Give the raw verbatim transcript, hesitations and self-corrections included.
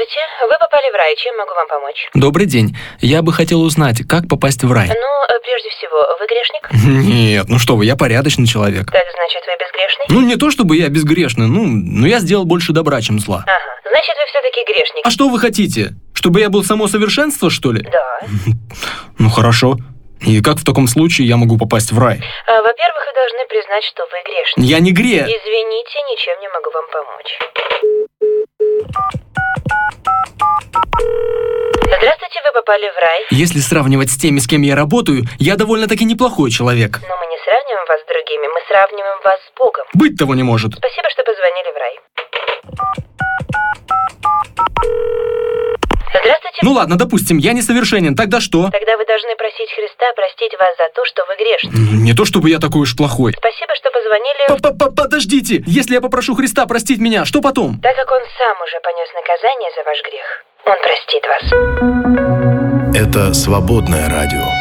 Здравствуйте, вы попали в рай, чем могу вам помочь? Добрый день. Я бы хотел узнать, как попасть в рай. Ну, прежде всего, вы грешник? Нет, ну что вы, я порядочный человек. Так, значит, вы безгрешный? Ну, не то чтобы я безгрешный, ну, но я сделал больше добра, чем зла. Ага, значит, вы все-таки грешник. А что вы хотите? Чтобы я был само совершенство, что ли? Да. Ну, хорошо. И как в таком случае я могу попасть в рай? А, во-первых, вы должны признать, что вы грешник. Я не грех. Извините, ничем не могу вам помочь. Здравствуйте, вы попали в рай. Если сравнивать с теми, с кем я работаю, я довольно-таки неплохой человек. Но мы не сравниваем вас с другими, мы сравниваем вас с Богом. Быть того не может. Спасибо, что позвонили в рай. Здравствуйте. Ну ладно, допустим, я несовершенен, тогда что? Тогда вы должны просить Христа простить вас за то, что вы грешны. Не то чтобы я такой уж плохой. Спасибо, что позвонили. Подождите, если я попрошу Христа простить меня, что потом? Так как Он сам уже понес наказание за ваш грех, Он простит вас. Это «Свободное радио».